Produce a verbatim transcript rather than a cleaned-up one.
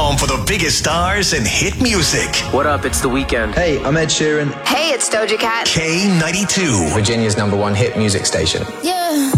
home for the biggest stars and hit music. What up? It's The Weeknd. Hey, I'm Ed Sheeran. Hey, it's Doja Cat. K ninety-two. Virginia's number one hit music station. Yeah.